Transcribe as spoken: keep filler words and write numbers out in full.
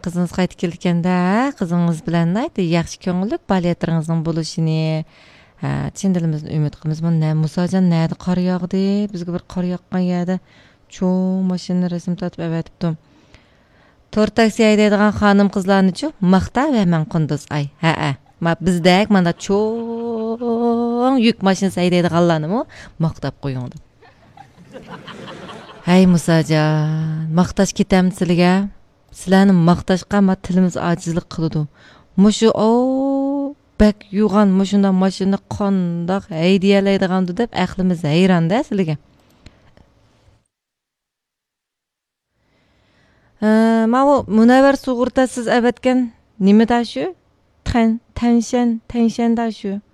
qizınız qaytib kelganda, qizınız bilan aytdi, yaxshi ko'ngillik baliyatlaringizning bo'lishini. Ha, chin dilimizdan umid qilamiz. Mana Musajon nerda qor yog'di? Bizga bir qor yoqqan yerda cho'ng mashina rasm tortib avatibdim. To'rt taksi haydaydigan xonim qizlarni-chi maqta va men Qunduz ay. Ha, ha. Ma bizdek mana cho'ng yuk mashinasi haydaydiganlarni maqtab qo'ying. Hey Musajon, maqtash ketamdi sizlarga. Sizlarni maqtashqa ma tilimiz ojizlik qiladi. Mushu o bak yuğan mushunda mashina qandoq haydayalaydigandi deb aqlimiz hayronda sizlarga. Ha, ma bu Munavvar sug'urtasiz avatgan nima da shu? Tan, tanshan, tanshan da shu.